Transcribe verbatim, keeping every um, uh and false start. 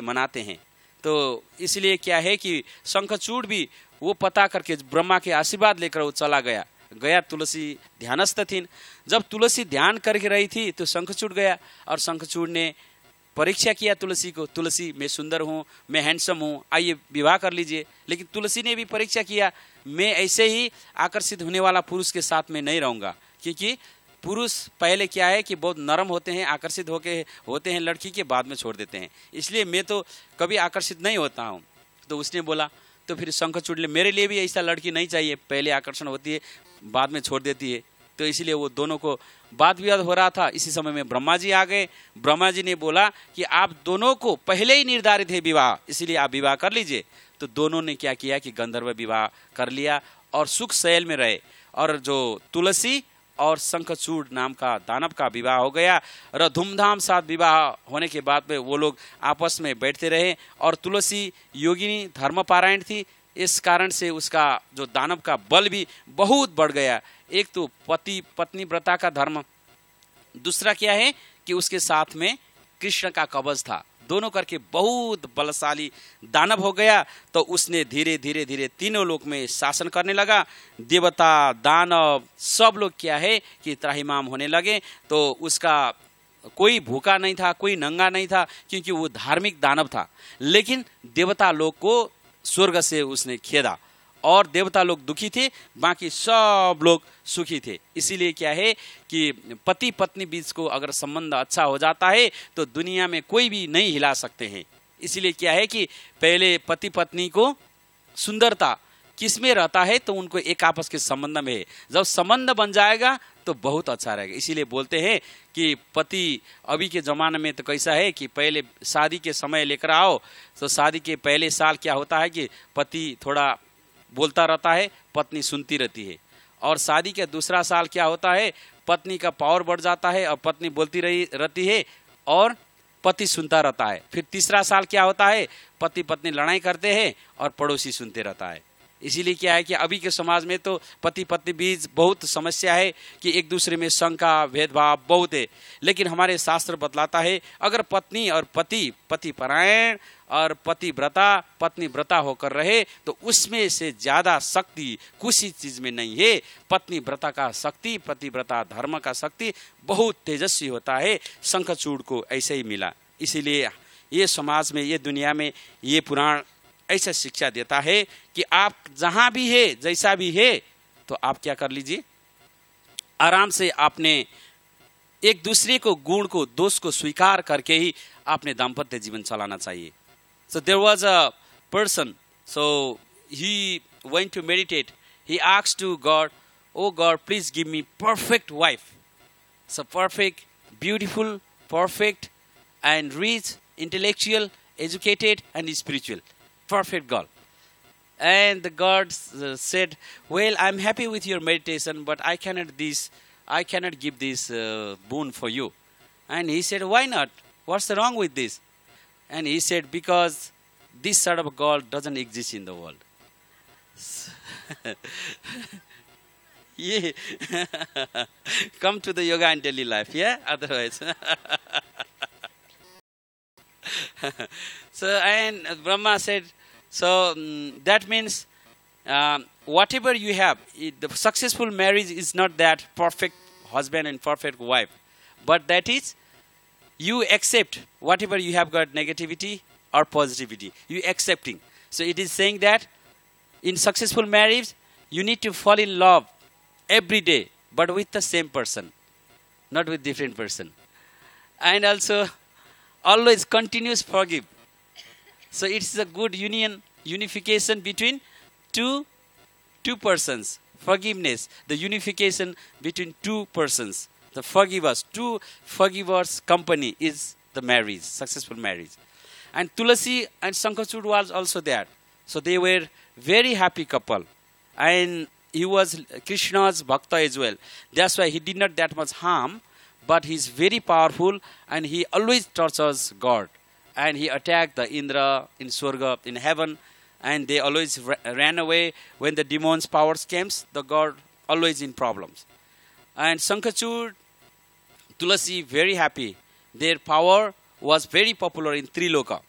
मनाते हैं। तो इसलिए क्या है कि शंखचूड़ भी वो पता करके ब्रह्मा के आशीर्वाद लेकर वो चला गया गया तुलसी ध्यानस्थ थी। जब तुलसी ध्यान करके रही थी तो शंखचूड़ गया और शंखचूड़ ने परीक्षा किया तुलसी को, तुलसी मैं सुंदर हूँ, मैं हैंडसम हूँ, आइए विवाह कर लीजिए। लेकिन तुलसी ने भी परीक्षा किया, मैं ऐसे ही आकर्षित होने वाला पुरुष के साथ में नहीं रहूँगा, क्योंकि पुरुष पहले क्या है कि बहुत नरम होते हैं, आकर्षित होके होते हैं लड़की के, बाद में छोड़ देते हैं, इसलिए मैं तो कभी आकर्षित नहीं होता हूँ। तो उसने बोला, तो फिर शंखचूड़ ले मेरे लिए भी ऐसा लड़की नहीं चाहिए, पहले आकर्षण होती है बाद में छोड़ देती है। तो इसलिए वो दोनों को वाद विवाद हो रहा था। इसी समय में ब्रह्मा जी आ गए। ब्रह्मा जी ने बोला कि आप दोनों को पहले ही निर्धारित है विवाह, इसलिए आप विवाह कर लीजिए। तो दोनों ने क्या किया कि गंधर्व विवाह कर लिया और सुख शैल में रहे। और जो तुलसी और शंखचूड़ नाम का दानव का विवाह हो गया और धूमधाम साथ विवाह होने के बाद में वो लोग आपस में बैठते रहे। और तुलसी योगिनी धर्मपारायण थी, इस कारण से उसका जो दानव का बल भी बहुत बढ़ गया। एक तो पति पत्नी व्रता का धर्म, दूसरा क्या है कि उसके साथ में कृष्ण का कवच था, दोनों करके बहुत बलशाली दानव हो गया। तो उसने धीरे धीरे धीरे तीनों लोक में शासन करने लगा। देवता दानव सब लोग क्या है कि त्राहिमाम होने लगे। तो उसका कोई भूखा नहीं था, कोई नंगा नहीं था, क्योंकि वो धार्मिक दानव था। लेकिन देवता लोग को स्वर्ग से उसने खेदा और देवता लोग दुखी थे, बाकी सब लोग सुखी थे। इसीलिए क्या है कि पति पत्नी बीच को अगर संबंध अच्छा हो जाता है तो दुनिया में कोई भी नहीं हिला सकते हैं। इसीलिए क्या है कि पहले पति पत्नी को सुंदरता किस में रहता है, तो उनको एक आपस के संबंध में है। जब संबंध बन जाएगा तो बहुत अच्छा रहेगा। इसीलिए बोलते हैं कि पति अभी के ज़माने में तो कैसा है कि पहले शादी के समय लेकर आओ, तो शादी के पहले साल क्या होता है कि पति थोड़ा बोलता रहता है, पत्नी सुनती रहती है। और शादी के दूसरा साल क्या होता है, पत्नी का पावर बढ़ जाता है और पत्नी बोलती रही रहती है और पति सुनता रहता है। फिर तीसरा साल क्या होता है, पति पत्नी लड़ाई करते हैं और पड़ोसी सुनते रहता है। इसीलिए क्या है कि अभी के समाज में तो पति पत्नी बीच बहुत समस्या है कि एक दूसरे में शंका भेदभाव बहुत है। लेकिन हमारे शास्त्र बतलाता है अगर पत्नी और पति पति परायण और पति व्रता पत्नी व्रता होकर रहे तो उसमें से ज्यादा शक्ति किसी चीज में नहीं है। पत्नी व्रता का शक्ति, पति व्रता धर्म का शक्ति बहुत तेजस्वी होता है। शंखचूड़ को ऐसे ही मिला। इसीलिए ये समाज में, ये दुनिया में ये पुराण ऐसा शिक्षा देता है कि आप जहां भी है, जैसा भी है, तो आप क्या कर लीजिए, आराम से आपने एक दूसरे को गुण को दोष को स्वीकार करके ही आपने दाम्पत्य जीवन चलाना चाहिए। So there was a person, so he went to meditate. He asked to God, "Oh God, please give me perfect wife." So perfect, beautiful, perfect, and rich, intellectual, educated, and spiritual. Perfect girl. And the God uh, said, "Well, I'm happy with your meditation, but I cannot this, I cannot give this uh, boon for you." And he said, "Why not? What's wrong with this?" And he said, "Because this sort of girl doesn't exist in the world." Yeah. Come to the yoga and daily life, yeah? Otherwise. So, and Brahma said, so um, that means um, whatever you have, it, the successful marriage is not that perfect husband and perfect wife, but that is you accept whatever you have got negativity or positivity, you accepting. So it is saying that in successful marriage, you need to fall in love every day, but with the same person, not with different person. And also, always continuous forgive. So it's a good union, unification between two, two persons. Forgiveness, the unification between two persons. The forgivers, two forgivers company is the marriage, successful marriage. And Tulasi and Shanghachuд was also there. So they were very happy couple. And he was Krishna's bhakta as well. That's why he did not that much harm, but he's very powerful and he always tortures God. And he attacked the Indra in Swarga, in heaven, and they always ra ran away when the demons' powers came. The God always in problems. And Shanghachuд, Tulasi, very happy. Their power was very popular in Triloka.